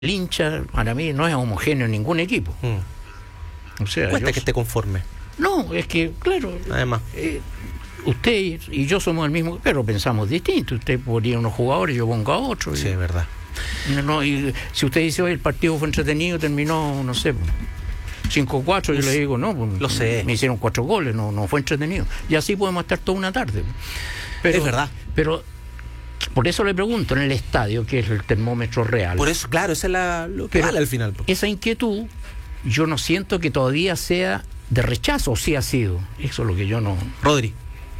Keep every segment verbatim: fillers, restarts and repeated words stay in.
El hincha, para mí, no es homogéneo en ningún equipo. Mm. O sea, cuesta yo... que esté conforme. No, es que, claro, además, eh, usted y yo somos el mismo, pero pensamos distinto. Usted ponía unos jugadores, yo pongo a otros. Sí, y, es verdad. No, y si usted dice hoy el partido fue entretenido, terminó, no sé, cinco cuatro, yo le digo, no, lo sé. Me hicieron cuatro goles, no, no fue entretenido. Y así podemos estar toda una tarde. Pero, es verdad. Pero por eso le pregunto, en el estadio, que es el termómetro real. Por eso, claro, esa es la, lo que vale al final. Esa inquietud, yo no siento que todavía sea de rechazo, o sí ha sido. Eso es lo que yo no... Rodri.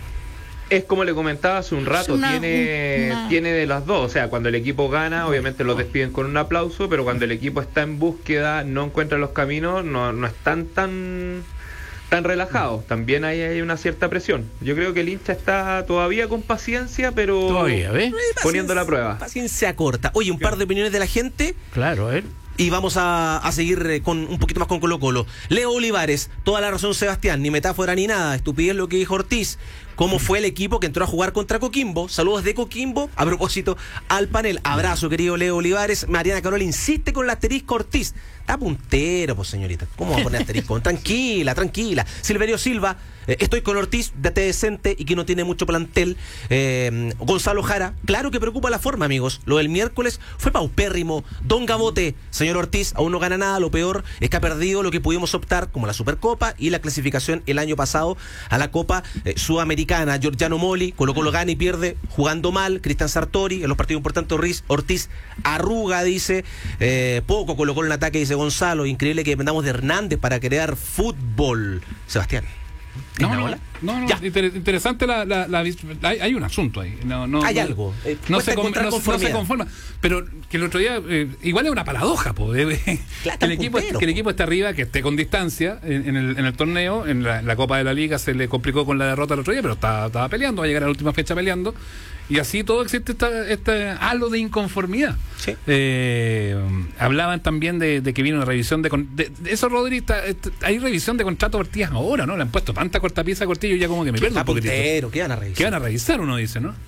Es como le comentaba hace un rato, una, tiene, una... tiene de las dos. O sea, cuando el equipo gana, obviamente lo despiden con un aplauso, pero cuando el equipo está en búsqueda, no encuentra los caminos, no, no están tan... tan relajados, también hay, hay una cierta presión. Yo creo que el hincha está todavía con paciencia, pero todavía, ¿ves? Poniendo la prueba. Paciencia corta. Oye, un par de opiniones de la gente. Claro, a ver. Y vamos a, a seguir con un poquito más con Colo Colo. Leo Olivares, toda la razón Sebastián, ni metáfora ni nada, estupidez lo que dijo Ortiz. ¿Cómo fue el equipo que entró a jugar contra Coquimbo? Saludos de Coquimbo, a propósito al panel. Abrazo, querido Leo Olivares. Mariana Carola insiste con el asterisco Ortiz. Está puntero, pues señorita. ¿Cómo va a poner asterisco? Tranquila, tranquila. Silverio Silva, eh, estoy con Ortiz, date decente y que no tiene mucho plantel. Eh, Gonzalo Jara, claro que preocupa la forma, amigos. Lo del miércoles fue paupérrimo. Don Gabote, señor Ortiz, aún no gana nada. Lo peor es que ha perdido lo que pudimos optar como la Supercopa y la clasificación el año pasado a la Copa eh, Sudamericana. Giorgiano Moli, Colo Colo gana y pierde jugando mal. Cristian Sartori, en los partidos importantes Ortiz, Ortiz arruga, dice. Eh, poco Colo Colo en ataque, dice Gonzalo. Increíble que dependamos de Hernández para crear fútbol. Sebastián. No, no, no, no inter- interesante la, la, la, la hay, hay un asunto ahí. No, no, hay no, algo. Eh, no, se con, no, no se conforma. Pero que el otro día, eh, igual es una paradoja, po, eh, que, el equipo, puntero, que el equipo esté arriba, que esté con distancia en, en, el, en el torneo, en la, la Copa de la Liga se le complicó con la derrota el otro día, pero estaba, estaba peleando, va a llegar a la última fecha peleando. Y así todo existe esta, esta halo de inconformidad. Sí. Eh, hablaban también de, de que viene una revisión de, de, de eso, Rodri, está, está, hay revisión de contrato a Ortiz ahora, ¿no? Le han puesto tanta cortapisa a Cortillo, ya como que me pierdo un poquitito. ¿Qué van a revisar? ¿Qué van a revisar? Uno dice, ¿no?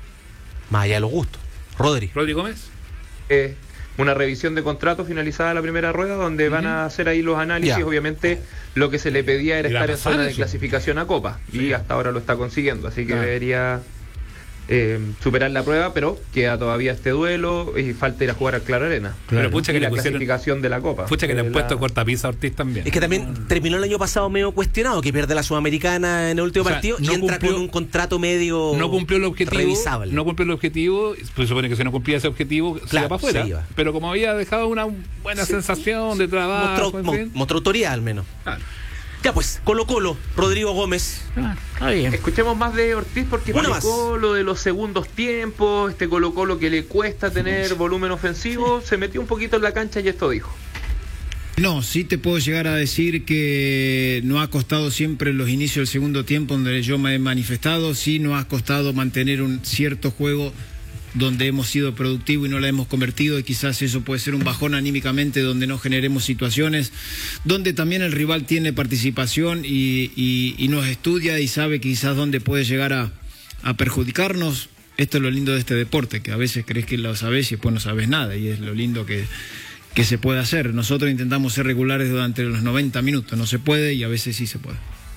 Más allá de los gustos. Rodri. Rodri Gómez. Eh, una revisión de contrato finalizada la primera rueda, donde uh-huh. van a hacer ahí los análisis. Ya. Obviamente, lo que se le pedía era estar en zona eso? de clasificación a Copa. Sí. Y hasta ahora lo está consiguiendo, así que ah. debería... Eh, superar la prueba, pero queda todavía este duelo y falta ir a jugar al Claro Arena. Claro. Pero pucha que la le pusieron, clasificación de la Copa. Pucha que le han la... puesto cortapisa a Ortiz también. Es que también no. terminó el año pasado medio cuestionado, que pierde la Sudamericana en el último o sea, partido no y entra cumplió, con un contrato medio no cumplió el objetivo, revisable. No cumplió el objetivo, pues supone que si no cumplía ese objetivo se claro, iba para afuera. Pero como había dejado una buena sí. sensación de trabajo, mostró, mo, mostró autoridad al menos. Claro. Ya pues, Colo Colo, Rodrigo Gómez. Ah, está bien. Escuchemos más de Ortiz porque explicó lo de los segundos tiempos, este Colo Colo que le cuesta tener sí. volumen ofensivo, sí. se metió un poquito en la cancha y esto dijo. No, sí te puedo llegar a decir que no ha costado siempre los inicios del segundo tiempo donde yo me he manifestado, sí no ha costado mantener un cierto juego donde hemos sido productivos y no la hemos convertido, y quizás eso puede ser un bajón anímicamente donde no generemos situaciones, donde también el rival tiene participación y, y, y nos estudia y sabe quizás dónde puede llegar a, a perjudicarnos. Esto es lo lindo de este deporte, que a veces crees que lo sabes y después no sabes nada, y es lo lindo que, que se puede hacer. Nosotros intentamos ser regulares durante los noventa minutos, no se puede y a veces sí se puede.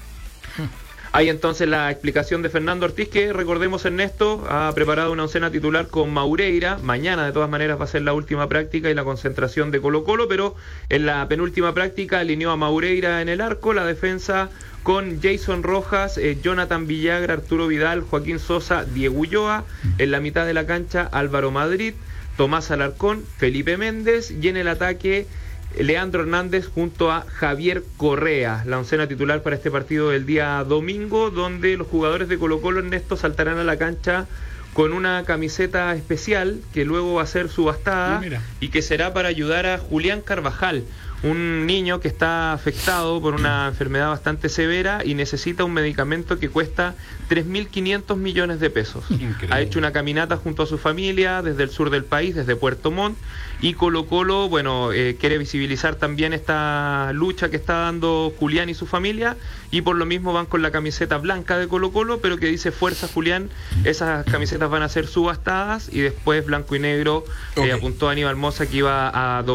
Hay entonces la explicación de Fernando Ortiz, que recordemos, Ernesto ha preparado una oncena titular con Maureira. Mañana de todas maneras va a ser la última práctica y la concentración de Colo Colo, pero en la penúltima práctica alineó a Maureira en el arco, la defensa con Jason Rojas, eh, Jonathan Villagra, Arturo Vidal, Joaquín Sosa, Diego Ulloa, en la mitad de la cancha Álvaro Madrid, Tomás Alarcón, Felipe Méndez, y en el ataque Leandro Hernández junto a Javier Correa, la oncena titular para este partido del día domingo, donde los jugadores de Colo Colo, Ernesto, saltarán a la cancha con una camiseta especial que luego va a ser subastada y que será para ayudar a Julián Carvajal, un niño que está afectado por una enfermedad bastante severa y necesita un medicamento que cuesta tres mil quinientos millones de pesos. Increíble. Ha hecho una caminata junto a su familia desde el sur del país, desde Puerto Montt, y Colo Colo, bueno, eh, quiere visibilizar también esta lucha que está dando Julián y su familia, y por lo mismo van con la camiseta blanca de Colo Colo, pero que dice Fuerza Julián. Esas camisetas van a ser subastadas y después blanco y negro. Okay. eh, apuntó Aníbal Mosa que iba a